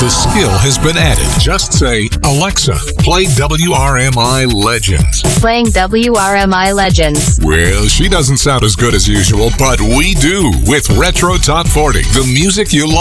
The skill has been added. Just say, Alexa, play WRMI Legends. Playing WRMI Legends. Well, she doesn't sound as good as usual, but we do with Retro Top 40, the music you love.